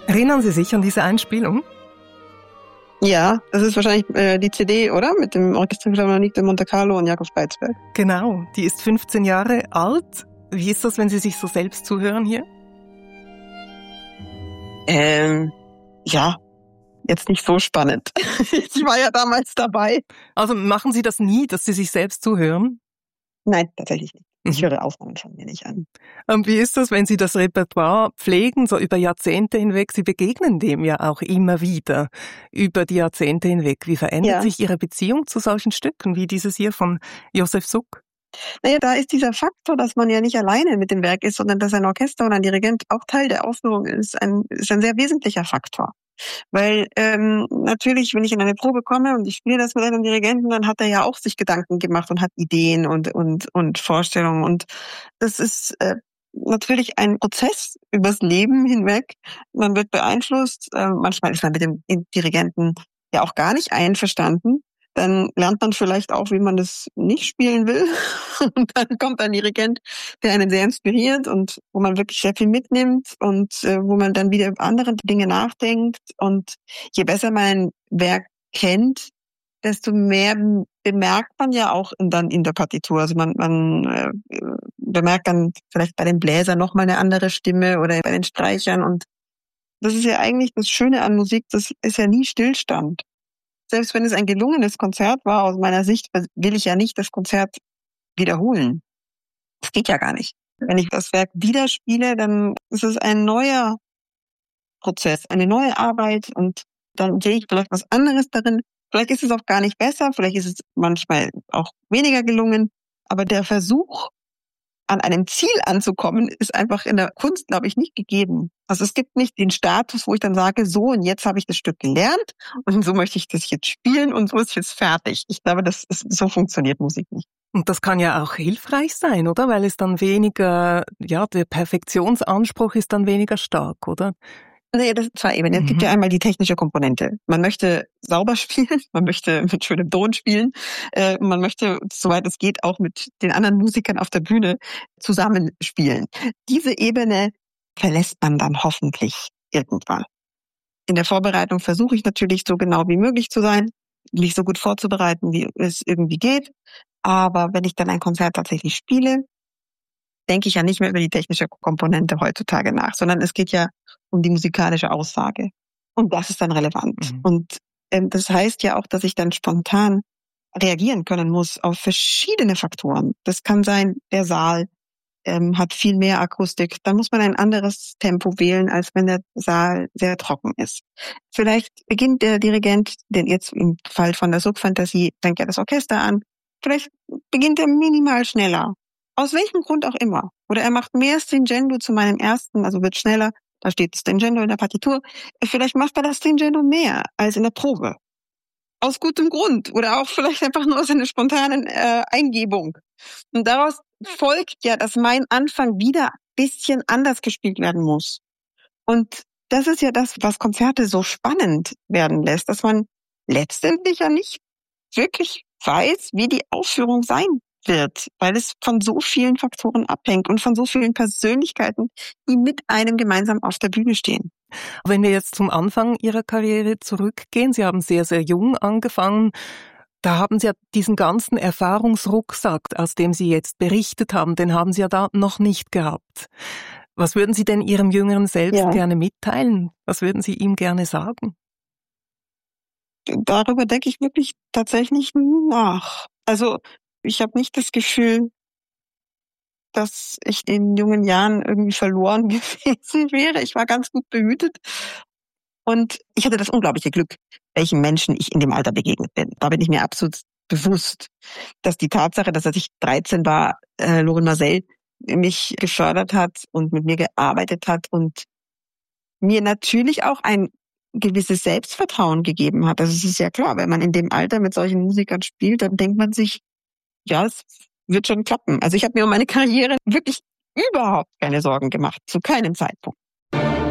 Erinnern Sie sich an diese Einspielung? Ja, das ist wahrscheinlich die CD, oder? Mit dem Orchestra Philharmonique de Monte Carlo und Jakob Speitzberg. Genau, die ist 15 Jahre alt. Wie ist das, wenn Sie sich so selbst zuhören hier? Ja, jetzt nicht so spannend. Ich war ja damals dabei. Also machen Sie das nie, dass Sie sich selbst zuhören? Nein, tatsächlich nicht. Ich höre Aufnahmen von mir nicht an. Und wie ist das, wenn Sie das Repertoire pflegen, so über Jahrzehnte hinweg? Sie begegnen dem ja auch immer wieder über die Jahrzehnte hinweg. Wie verändert sich Ihre Beziehung zu solchen Stücken wie dieses hier von Josef Suk? Naja, da ist dieser Faktor, dass man ja nicht alleine mit dem Werk ist, sondern dass ein Orchester und ein Dirigent auch Teil der Aufführung ist ein sehr wesentlicher Faktor. Weil natürlich, wenn ich in eine Probe komme und ich spiele das mit einem Dirigenten, dann hat er ja auch sich Gedanken gemacht und hat Ideen und Vorstellungen. Und das ist natürlich ein Prozess übers Leben hinweg. Man wird beeinflusst. Manchmal ist man mit dem Dirigenten ja auch gar nicht einverstanden. Dann lernt man vielleicht auch, wie man das nicht spielen will. Und dann kommt ein Dirigent, der einen sehr inspiriert und wo man wirklich sehr viel mitnimmt und wo man dann wieder über andere Dinge nachdenkt. Und je besser man ein Werk kennt, desto mehr bemerkt man ja auch dann in der Partitur. Also man bemerkt dann vielleicht bei den Bläsern nochmal eine andere Stimme oder bei den Streichern. Und das ist ja eigentlich das Schöne an Musik, das ist ja nie Stillstand. Selbst wenn es ein gelungenes Konzert war, aus meiner Sicht will ich ja nicht das Konzert wiederholen. Das geht ja gar nicht. Wenn ich das Werk wieder spiele, dann ist es ein neuer Prozess, eine neue Arbeit und dann sehe ich vielleicht was anderes darin. Vielleicht ist es auch gar nicht besser, vielleicht ist es manchmal auch weniger gelungen, aber der Versuch, an einem Ziel anzukommen, ist einfach in der Kunst, glaube ich, nicht gegeben. Also es gibt nicht den Status, wo ich dann sage, so und jetzt habe ich das Stück gelernt und so möchte ich das jetzt spielen und so ist jetzt fertig. Ich glaube, so funktioniert Musik nicht. Und das kann ja auch hilfreich sein, oder? Weil es dann weniger, der Perfektionsanspruch ist dann weniger stark, oder? Nee, das sind zwei Ebenen. Es gibt ja einmal die technische Komponente. Man möchte sauber spielen, man möchte mit schönem Ton spielen, man möchte, soweit es geht, auch mit den anderen Musikern auf der Bühne zusammen spielen. Diese Ebene verlässt man dann hoffentlich irgendwann. In der Vorbereitung versuche ich natürlich so genau wie möglich zu sein, mich so gut vorzubereiten, wie es irgendwie geht. Aber wenn ich dann ein Konzert tatsächlich spiele, denke ich ja nicht mehr über die technische Komponente heutzutage nach, sondern es geht ja um die musikalische Aussage. Und das ist dann relevant. Und das heißt ja auch, dass ich dann spontan reagieren können muss auf verschiedene Faktoren. Das kann sein, der Saal hat viel mehr Akustik. Dann muss man ein anderes Tempo wählen, als wenn der Saal sehr trocken ist. Vielleicht beginnt der Dirigent, denn jetzt im Fall von der Suk-Fantasie fängt ja das Orchester an, vielleicht beginnt er minimal schneller. Aus welchem Grund auch immer. Oder er macht mehr Stringendo zu meinem ersten, also wird schneller. Da steht Stringendo in der Partitur. Vielleicht macht er das Stringendo mehr als in der Probe. Aus gutem Grund. Oder auch vielleicht einfach nur aus einer spontanen Eingebung. Und daraus folgt ja, dass mein Anfang wieder ein bisschen anders gespielt werden muss. Und das ist ja das, was Konzerte so spannend werden lässt, dass man letztendlich ja nicht wirklich weiß, wie die Aufführung sein wird, weil es von so vielen Faktoren abhängt und von so vielen Persönlichkeiten, die mit einem gemeinsam auf der Bühne stehen. Wenn wir jetzt zum Anfang Ihrer Karriere zurückgehen, Sie haben sehr, sehr jung angefangen, da haben Sie ja diesen ganzen Erfahrungsrucksack, aus dem Sie jetzt berichtet haben, den haben Sie ja da noch nicht gehabt. Was würden Sie denn Ihrem jüngeren Selbst gerne mitteilen? Was würden Sie ihm gerne sagen? Darüber denke ich wirklich tatsächlich nie nach. Also ich habe nicht das Gefühl, dass ich in jungen Jahren irgendwie verloren gewesen wäre. Ich war ganz gut behütet. Und ich hatte das unglaubliche Glück, welchen Menschen ich in dem Alter begegnet bin. Da bin ich mir absolut bewusst, dass die Tatsache, dass als ich 13 war, Lorin Maazel mich gefördert hat und mit mir gearbeitet hat und mir natürlich auch ein gewisses Selbstvertrauen gegeben hat. Also es ist ja klar, wenn man in dem Alter mit solchen Musikern spielt, dann denkt man sich, ja, es wird schon klappen. Also ich habe mir um meine Karriere wirklich überhaupt keine Sorgen gemacht, zu keinem Zeitpunkt.